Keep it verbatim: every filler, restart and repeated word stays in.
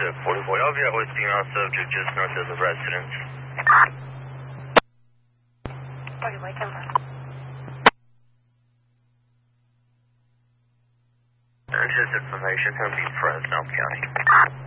to forty-four. I'll be out with female subject just north of the residence. forty-four, ten. Just information, going to be Fresno County.